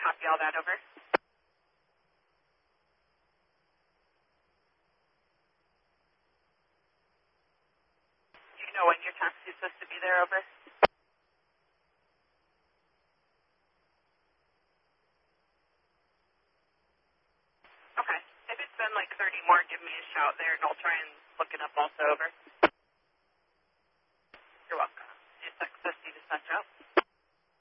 copy all that over. Do you know when your taxi is supposed to be there, over? Okay. If it's been like 30 more, give me a shout there, and I'll try and look it up also, over.